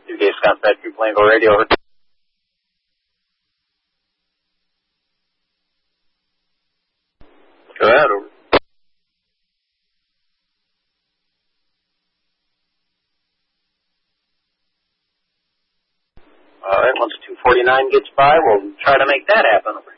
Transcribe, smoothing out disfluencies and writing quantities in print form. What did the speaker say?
UK Scott's 2 Plainville Radio. Over. Go ahead, over. All right, once 249 gets by, we'll try to make that happen. Over.